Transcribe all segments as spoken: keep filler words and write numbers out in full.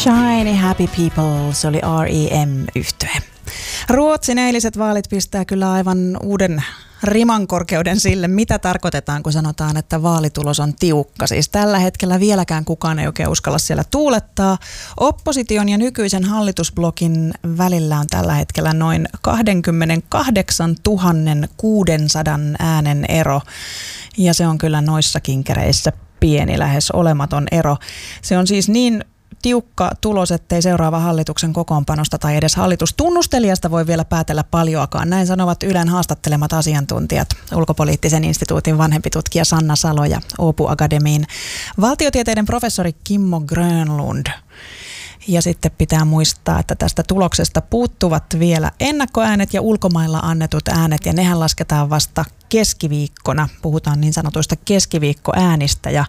Shiny Happy People, se oli R E M-yhtye. Ruotsin eiliset vaalit pistää kyllä aivan uuden rimankorkeuden sille, mitä tarkoitetaan, kun sanotaan, että vaalitulos on tiukka. Siis tällä hetkellä vieläkään kukaan ei oikein uskalla siellä tuulettaa. Opposition ja nykyisen hallitusblokin välillä on tällä hetkellä noin kaksikymmentäkahdeksantuhatta kuusisataa äänen ero. Ja se on kyllä noissa kinkereissä pieni, lähes olematon ero. Se on siis niin tiukka tulos, ettei seuraava hallituksen kokoonpanosta tai edes hallitustunnustelijasta voi vielä päätellä paljoakaan. Näin sanovat Ylen haastattelemat asiantuntijat, ulkopoliittisen instituutin vanhempi tutkija Sanna Salo ja Åbo Akademiin valtiotieteiden professori Kimmo Grönlund. Ja sitten pitää muistaa, että tästä tuloksesta puuttuvat vielä ennakkoäänet ja ulkomailla annetut äänet, ja nehän lasketaan vasta keskiviikkona. Puhutaan niin sanotuista keskiviikkoäänistä, ja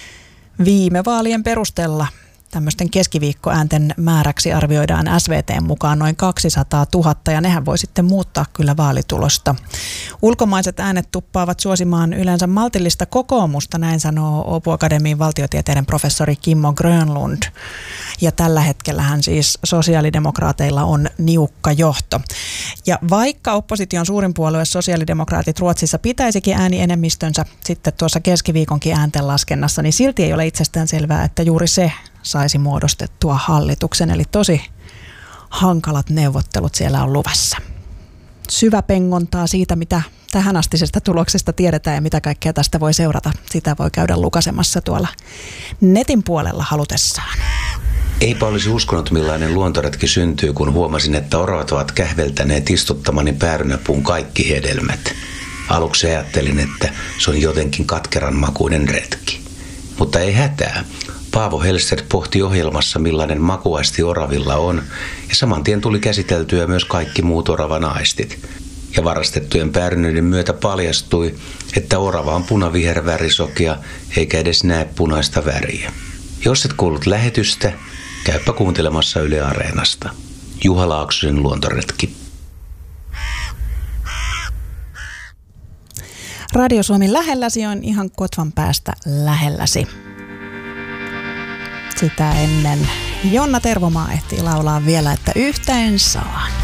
viime vaalien perusteella tämmöisten keskiviikkoäänten määräksi arvioidaan S V T:n mukaan noin kaksisataatuhatta, ja nehän voi sitten muuttaa kyllä vaalitulosta. Ulkomaiset äänet tuppaavat suosimaan yleensä maltillista kokoomusta, näin sanoo Åbo Akademiin valtiotieteiden professori Kimmo Grönlund. Ja tällä hetkellähän siis sosiaalidemokraateilla on niukka johto. Ja vaikka opposition suurin puolue sosiaalidemokraatit Ruotsissa pitäisikin äänienemmistönsä sitten tuossa keskiviikonkin ääntenlaskennassa, niin silti ei ole itsestään selvää, että juuri se saisi muodostettua hallituksen. Eli tosi hankalat neuvottelut siellä on luvassa. Syväpengontaa siitä, mitä tähänastisesta tuloksesta tiedetään ja mitä kaikkea tästä voi seurata. Sitä voi käydä lukasemassa tuolla netin puolella halutessaan. Eipä olisi uskonut, millainen luontoretki syntyy, kun huomasin, että oravat ovat kähveltäneet istuttamani päärynäpuun kaikki hedelmät. Aluksi ajattelin, että se on jotenkin katkeran makuinen retki. Mutta ei hätää. Paavo Hellstedt pohti ohjelmassa, millainen makuaisti oravilla on, ja saman tien tuli käsiteltyä myös kaikki muut oravan aistit. Ja varastettujen päärynöiden myötä paljastui, että orava on punavihervärisokea, eikä edes näe punaista väriä. Jos et kuullut lähetystä, käypä kuuntelemassa Yle Areenasta. Juha Laaksosen luontoretki. Radio Suomi lähelläsi on ihan kotvan päästä lähelläsi. Sitä ennen Jonna Tervomaa ehtii laulaa vielä, että yhtä en saa.